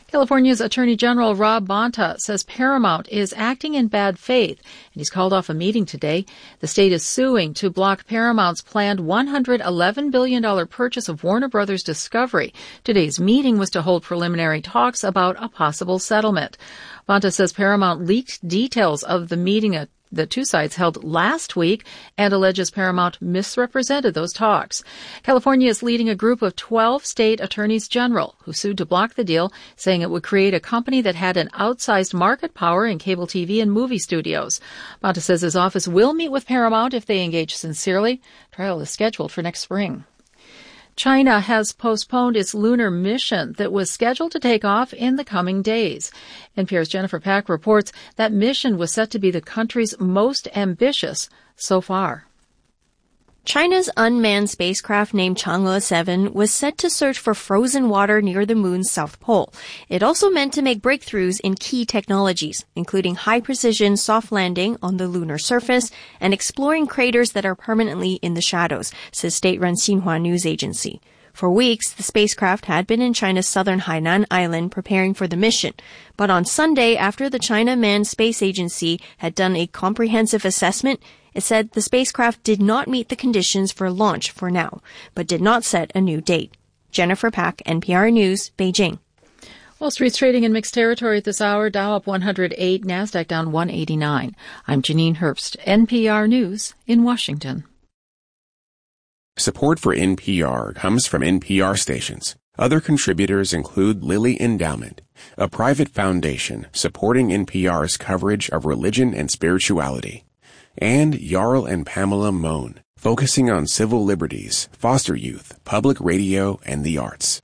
California's Attorney General Rob Bonta says Paramount is acting in bad faith, and he's called off a meeting today. The state is suing to block Paramount's planned $111 billion purchase of Warner Brothers Discovery. Today's meeting was to hold preliminary talks about a possible settlement. Bonta says Paramount leaked details of the meeting the two sides held last week and alleges Paramount misrepresented those talks. California is leading a group of 12 state attorneys general who sued to block the deal, saying it would create a company that had an outsized market power in cable TV and movie studios. Bonta says his office will meet with Paramount if they engage sincerely. Trial is scheduled for next spring. China has postponed its lunar mission that was scheduled to take off in the coming days. NPR's Jennifer Pack reports that mission was set to be the country's most ambitious so far. China's unmanned spacecraft named Chang'e 7 was set to search for frozen water near the moon's south pole. It also meant to make breakthroughs in key technologies, including high-precision soft landing on the lunar surface and exploring craters that are permanently in the shadows, says state-run Xinhua news agency. For weeks, the spacecraft had been in China's southern Hainan island preparing for the mission. But on Sunday, after the China Manned Space Agency had done a comprehensive assessment, it said the spacecraft did not meet the conditions for launch for now, but did not set a new date. Jennifer Pack, NPR News, Beijing. Wall Street's trading in mixed territory at this hour. Dow up 108, NASDAQ down 189. I'm Janine Herbst, NPR News in Washington. Support for NPR comes from NPR stations. Other contributors include Lilly Endowment, a private foundation supporting NPR's coverage of religion and spirituality, and Jarl and Pamela Mohn, focusing on civil liberties, foster youth, public radio, and the arts.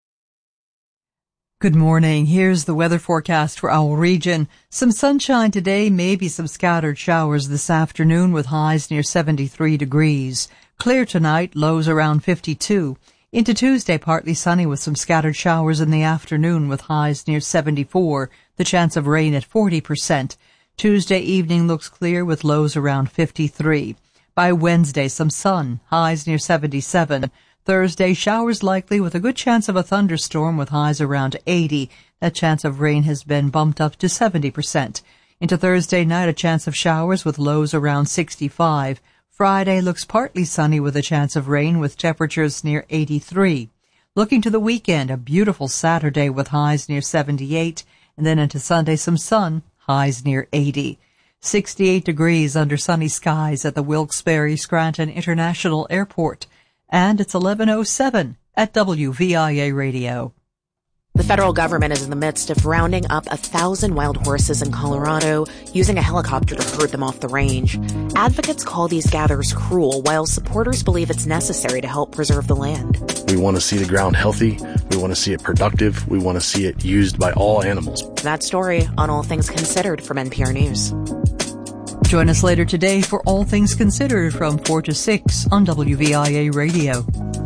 Good morning. Here's the weather forecast for our region. Some sunshine today, maybe some scattered showers this afternoon with highs near 73 degrees. Clear tonight, lows around 52. Into Tuesday, partly sunny with some scattered showers in the afternoon with highs near 74. The chance of rain at 40%. Tuesday evening looks clear with lows around 53. By Wednesday, some sun, highs near 77. Thursday, showers likely with a good chance of a thunderstorm with highs around 80. That chance of rain has been bumped up to 70%. Into Thursday night, a chance of showers with lows around 65. Friday looks partly sunny with a chance of rain with temperatures near 83. Looking to the weekend, a beautiful Saturday with highs near 78. And then into Sunday, some sun, highs near 80. 68 degrees under sunny skies at the Wilkes-Barre Scranton International Airport. And it's 11:07 at WVIA Radio. The federal government is in the midst of rounding up 1,000 wild horses in Colorado, using a helicopter to herd them off the range. Advocates call these gathers cruel, while supporters believe it's necessary to help preserve the land. We want to see the ground healthy. We want to see it productive. We want to see it used by all animals. That story on All Things Considered from NPR News. Join us later today for All Things Considered from 4 to 6 on WVIA Radio.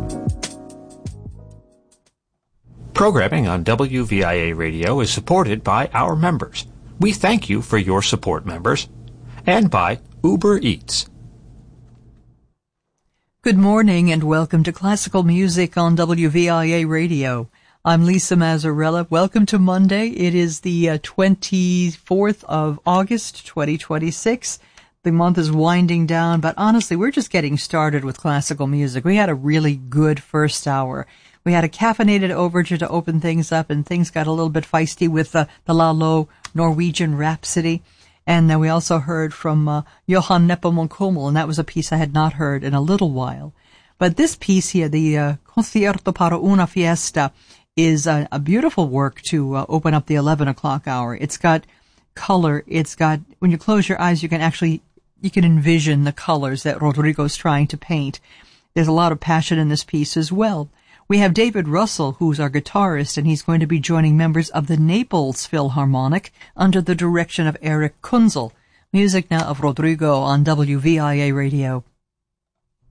Programming on WVIA Radio is supported by our members. We thank you for your support, members. And by Uber Eats. Good morning and welcome to Classical Music on WVIA Radio. I'm Lisa Mazzarella. Welcome to Monday. It is the 24th of August, 2026. The month is winding down, but honestly, we're just getting started with classical music. We had a really good first hour. We had a caffeinated overture to open things up, and things got a little bit feisty with the Lalo Norwegian Rhapsody. And then we also heard from Johann Nepomuk Hummel, and that was a piece I had not heard in a little while. But this piece here, the Concierto para una Fiesta, is a beautiful work to open up the 11 o'clock hour. It's got color. It's got, when you close your eyes, you can envision the colors that Rodrigo's trying to paint. There's a lot of passion in this piece as well. We have David Russell, who's our guitarist, and he's going to be joining members of the Naples Philharmonic under the direction of Eric Kunzel. Music now of Rodrigo on WVIA Radio.